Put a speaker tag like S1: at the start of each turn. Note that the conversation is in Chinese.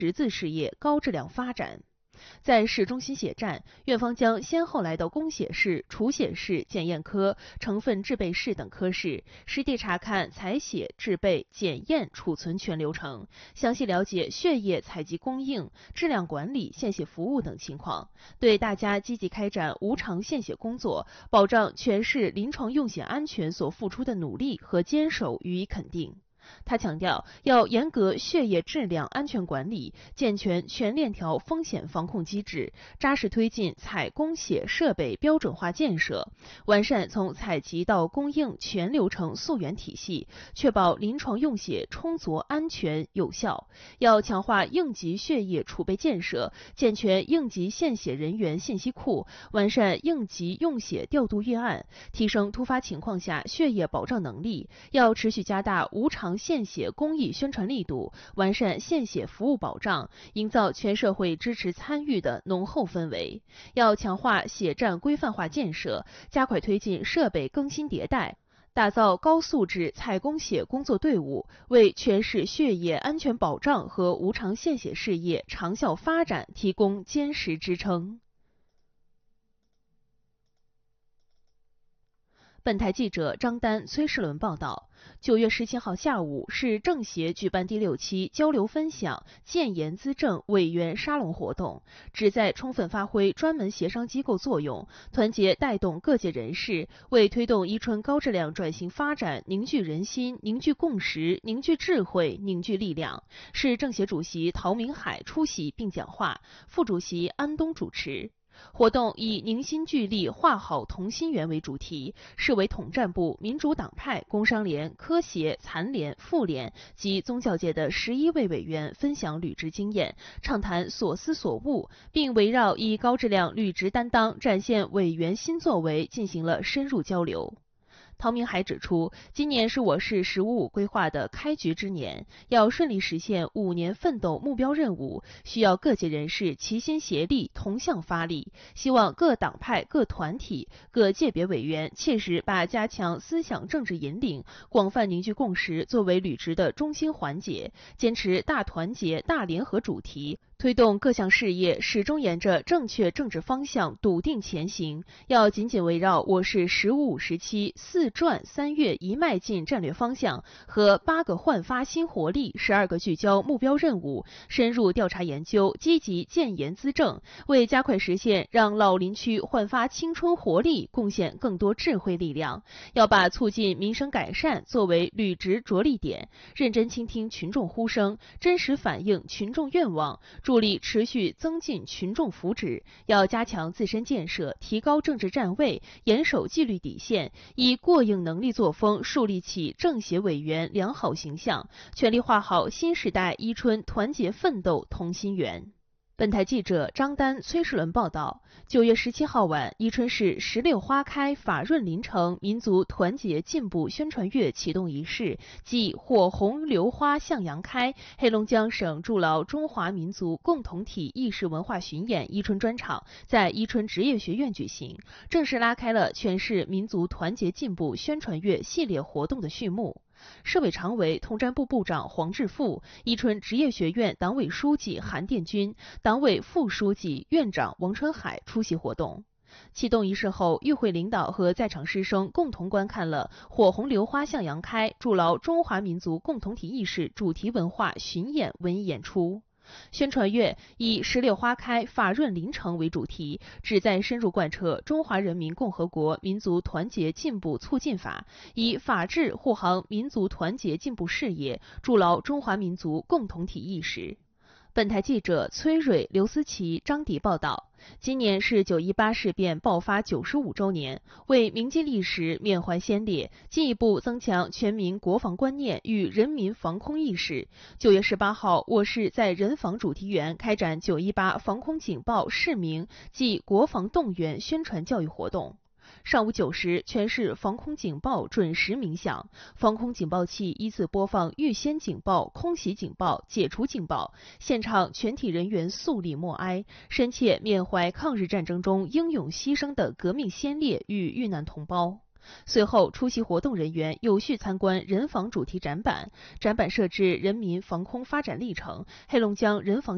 S1: 识字事业高质量发展。在市中心血站，院方将先后来到供血室、储血室、检验科、成分制备室等科室，实地查看采血、制备、检验、储存全流程，详细了解血液采集供应、质量管理、献血服务等情况，对大家积极开展无偿献血工作、保障全市临床用血安全所付出的努力和坚守予以肯定。他强调，要严格血液质量安全管理，健全全链条风险防控机制，扎实推进采供血设备标准化建设，完善从采集到供应全流程溯源体系，确保临床用血充足、安全、有效。要强化应急血液储备建设，健全应急献血人员信息库，完善应急用血调度预案，提升突发情况下血液保障能力。要持续加大无偿献血公益宣传力度，完善献血服务保障，营造全社会支持参与的浓厚氛围。要强化血站规范化建设，加快推进设备更新迭代，打造高素质采供血工作队伍，为全市血液安全保障和无偿献血事业长效发展提供坚实支撑。本台记者张丹、崔世伦报道，9月17号下午，市政协举办第6期交流分享建言资政委员沙龙活动，旨在充分发挥专门协商机构作用，团结带动各界人士，为推动伊春高质量转型发展凝聚人心、凝聚共识、凝聚智慧、凝聚力量。市政协主席陶明海出席并讲话，副主席安东主持。活动以凝心聚力画好同心圆为主题，市委统战部、民主党派、工商联、科协、残联、妇联及宗教界的11位委员分享履职经验，畅谈所思所悟，并围绕以高质量履职担当展现委员新作为进行了深入交流。陶明海指出，今年是我市“15+5”规划的开局之年，要顺利实现5年奋斗目标任务，需要各界人士齐心协力、同向发力。希望各党派、各团体、各界别委员切实把加强思想政治引领、广泛凝聚共识作为履职的中心环节，坚持大团结、大联合主题，推动各项事业始终沿着正确政治方向笃定前行，要紧紧围绕我市“15+5”时期4转3跃一迈进战略方向和8个焕发新活力、12个聚焦目标任务，深入调查研究，积极建言资政，为加快实现让老林区焕发青春活力贡献更多智慧力量。要把促进民生改善作为履职着力点，认真倾听群众呼声，真实反映群众愿望，助力持续增进群众福祉。要加强自身建设，提高政治站位，严守纪律底线，以过硬能力作风树立起政协委员良好形象，全力画好新时代伊春团结奋斗同心圆。本台记者张丹、崔世伦报道，9月17号晚，伊春市石榴花开法润林城民族团结进步宣传月启动仪式暨火红榴花向阳开黑龙江省筑牢中华民族共同体意识文化巡演伊春专场在伊春职业学院举行，正式拉开了全市民族团结进步宣传月系列活动的序幕。市委常委、统战部部长黄志富、伊春职业学院党委书记韩殿军、党委副书记、院长王春海出席活动。启动仪式后，与会领导和在场师生共同观看了火红榴花向阳开筑牢中华民族共同体意识主题文化巡演文艺演出。宣传月以石榴花开法润林城为主题，旨在深入贯彻中华人民共和国民族团结进步促进法，以法治护航民族团结进步事业，筑牢中华民族共同体意识。本台记者崔蕊、刘思琪、张迪报道。今年是9·18事变爆发95周年，为铭记历史、缅怀先烈，进一步增强全民国防观念与人民防空意识。9月18号，我市在人防主题园开展9·18防空警报示明暨国防动员宣传教育活动。上午9时，全市防空警报准时鸣响，防空警报器依次播放预先警报、空袭警报、解除警报，现场全体人员肃立默哀，深切缅怀抗日战争中英勇牺牲的革命先烈与遇难同胞。随后，出席活动人员有序参观人防主题展板，展板设置人民防空发展历程、黑龙江人防